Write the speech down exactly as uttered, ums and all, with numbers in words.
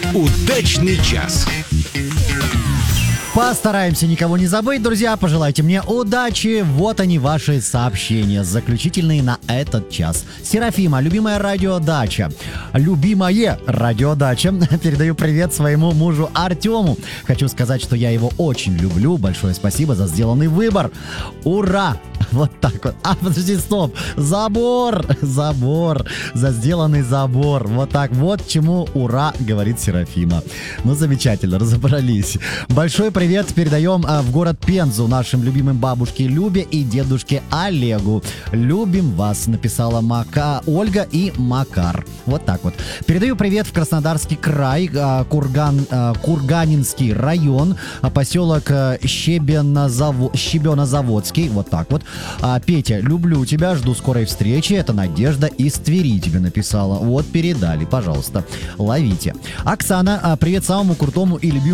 Удачный час. Постараемся никого не забыть, друзья. Пожелайте мне удачи. Вот они, ваши сообщения, заключительные на этот час. Серафима, любимая радиодача. Любимое радиодача. Передаю привет своему мужу Артему. Хочу сказать, что я его очень люблю. Большое спасибо за сделанный выбор. Ура! Вот так вот. А, подожди, стоп. Забор. Забор. За сделанный забор. Вот так вот чему ура, говорит Серафима. Ну, замечательно, разобрались. Большой привет передаем а, в город Пензу нашим любимым бабушке Любе и дедушке Олегу. Любим вас, написала Мака, Ольга и Макар. Вот так вот. Передаю привет в Краснодарский край, а, Курган, а, Курганинский район, а, поселок а, Щебенозаво, Щебенозаводский. Вот так вот. А, Петя, люблю тебя, жду скорой встречи. Это Надежда из Твери тебе написала. Вот, передали, пожалуйста, ловите. Оксана, а, привет самому крутому и любимому